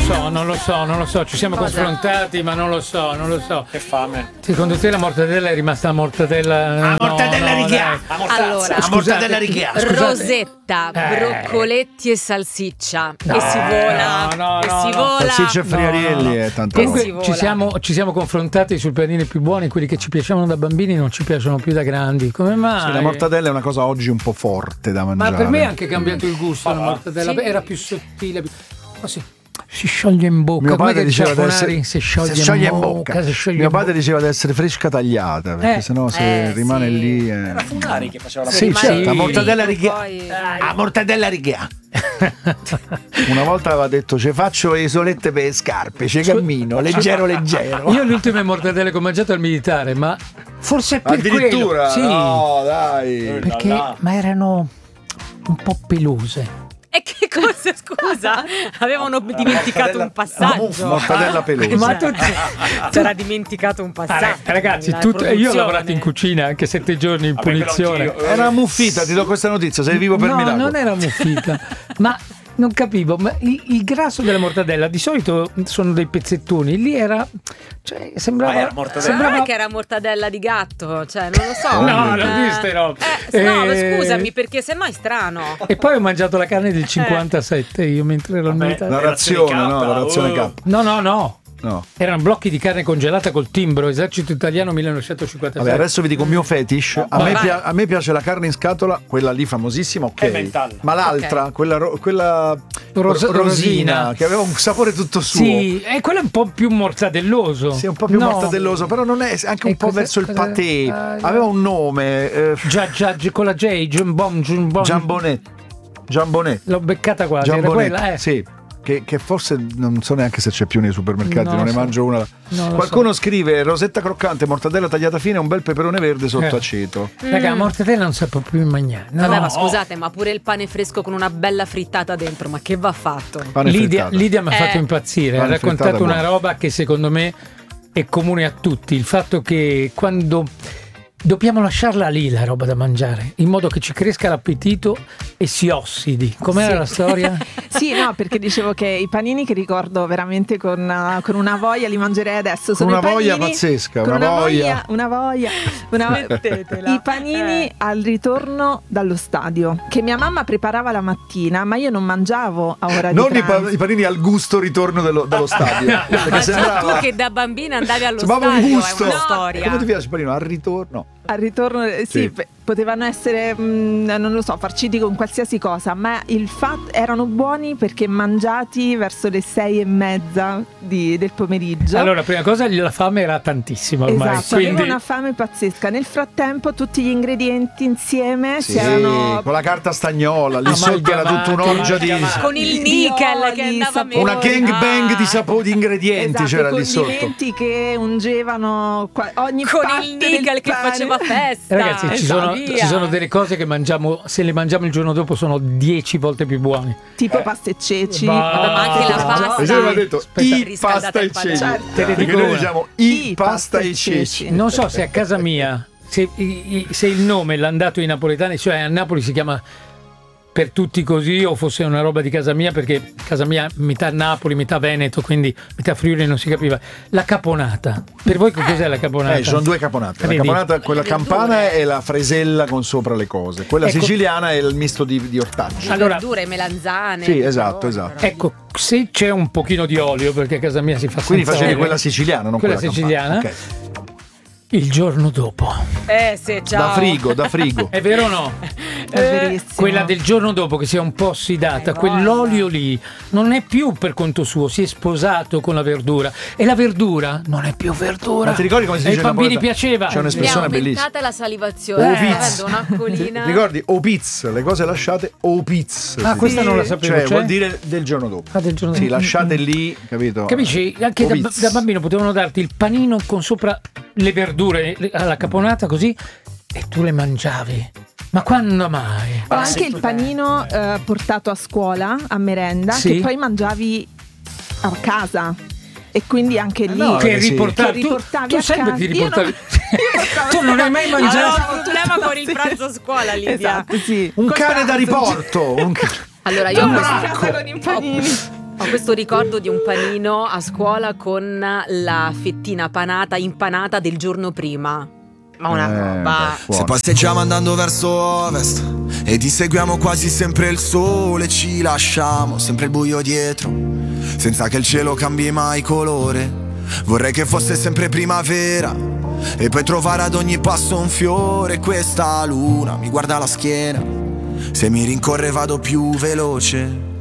Non lo so. Ci siamo confrontati, ma non lo so. Mortadella Righià. Allora, mortadella Righià. Rosetta, broccoletti e salsiccia. E si vola. Salsiccia e friarielli è tanto. Comunque ci siamo confrontati sui panini più buoni, quelli che ci piacevano da bambini non ci piacciono più da grandi. Come mai? Sì, la mortadella è una cosa oggi un po' forte da mangiare. Ma per me è anche cambiato il gusto la mortadella. Sì. Era più sottile. Ma sì. Si scioglie in bocca. Mio padre diceva si scioglie in bocca. Mio padre diceva di essere fresca tagliata, perché sennò se rimane lì. Era Funari che faceva la certo. La mortadella Righià. La mortadella Righià. Una volta aveva detto: ci faccio le isolette per le scarpe, ci cammino leggero. Io le ultime mortadelle che ho mangiato al militare, ma forse per addirittura quello. Sì. No, dai. Perché ma erano un po' pelose. E che cosa, scusa? Avevano dimenticato un passaggio. Mortadella pelosa. Ma tutti c'era dimenticato un passaggio. Ragazzi, io ho lavorato in cucina anche 7 giorni in punizione. Era muffita, ti do questa notizia, sei vivo per miracolo. No, non era muffita. Ma non capivo, ma il grasso della mortadella di solito sono dei pezzettoni, lì era, cioè sembrava che era mortadella di gatto, cioè non lo so. No, non viste no. No, scusami, perché sennò è strano. E poi ho mangiato la carne del 57 io mentre ero al militare. La razione K. No. Erano blocchi di carne congelata col timbro, esercito italiano 1956. Vabbè, adesso vi dico il mio fetish. A me piace la carne in scatola, quella lì famosissima, ok. Ma l'altra, quella rosina, che aveva un sapore tutto suo. Sì, e quello è un po' più mortadelloso. Sì, un po' più mortadelloso, però non è anche un po' verso il patè. Aveva un nome. Con la J, Giambonnet. L'ho beccata quasi. Era quella, Sì. Che forse non so neanche se c'è più nei supermercati, non ne mangio una. Qualcuno scrive: rosetta croccante, mortadella tagliata fine, un bel peperone verde sotto aceto. Raga, la mortadella non si può più mangiare. Vabbè, ma scusate, ma pure il pane fresco con una bella frittata dentro, ma che va fatto? Lidia mi ha fatto impazzire, ha raccontato una roba che secondo me è comune a tutti, il fatto che quando dobbiamo lasciarla lì la roba da mangiare, in modo che ci cresca l'appetito e si ossidi. Com'era la storia? Sì, no, perché dicevo che i panini che ricordo veramente con una voglia li mangerei adesso. Sono una panini, voglia pazzesca, una voglia. I panini al ritorno dallo stadio, che mia mamma preparava la mattina, ma io non mangiavo a ora non di pranzo. I panini al gusto ritorno dallo stadio. Ma sembrava... tu che da bambina andavi allo stadio, gusto. È una storia. Come ti piace il panino al ritorno? Al ritorno sì. Potevano essere non lo so, farciti con qualsiasi cosa, ma il fatto erano buoni perché mangiati verso le 6:30 del pomeriggio. Allora, prima cosa, la fame era tantissima ormai. Esatto, avevo una fame pazzesca. Nel frattempo tutti gli ingredienti insieme si erano... con la carta stagnola, lì sotto era tutta un'orgia di... Con il nickel che andava meglio. Una gangbang di ingredienti, c'era lì sotto. Condimenti che ungevano ogni con parte il nickel che faceva festa. Ragazzi, ci sono delle cose che mangiamo, se le mangiamo il giorno dopo sono 10 volte più buone. Tipo pasta e ceci. Ma anche la pasta. Aveva detto i pasta e ceci. Te ne dico noi diciamo i pasta e ceci. Non so se a casa mia, se il nome l'hanno dato i napoletani, cioè a Napoli si chiama per tutti così, o fosse una roba di casa mia, perché casa mia metà Napoli, metà Veneto, quindi metà Friuli, non si capiva. La caponata. Per voi che cos'è la caponata? Ci sono due caponate. La caponata, quella campana, è la fresella con sopra le cose. Quella siciliana è il misto di ortaggi. Allora, verdure, melanzane. Sì, esatto. Ecco, se c'è un pochino di olio, perché a casa mia si fa quindi senza facevi olio. quella siciliana, non quella quella siciliana. Okay. Il giorno dopo. Sì, ciao. Da frigo. È vero o no? È verissimo. Quella del giorno dopo che si è un po' ossidata, quell'olio lì non è più per conto suo, si è sposato con la verdura e la verdura non è più verdura. Ma ti ricordi come si dice? Ai bambini piaceva. C'è un'espressione bellissima. La salivazione. Un'acquolina. Ti ricordi Opiz, le cose lasciate Opiz. Questa non la sapevo. Cioè vuol dire del giorno dopo. Del giorno sì, lasciate lì, capito? Capisci? Anche da bambino potevano darti il panino con sopra le verdure alla caponata così e tu le mangiavi. Ma quando mai? O anche il panino portato a scuola a merenda, che poi mangiavi a casa. E quindi anche lì che riportavi tu sempre ti riportavi. Tu non hai mai mangiato. Allora, un problema con il pranzo a scuola, Lidia. Esatto, sì. Un cane da riporto. Allora io con i panini. Ho questo ricordo di un panino a scuola con la fettina impanata del giorno prima. Ma una roba. Se passeggiamo andando verso ovest ed inseguiamo quasi sempre il sole, ci lasciamo sempre il buio dietro, senza che il cielo cambi mai colore. Vorrei che fosse sempre primavera e poi trovare ad ogni passo un fiore. Questa luna mi guarda la schiena, se mi rincorre vado più veloce.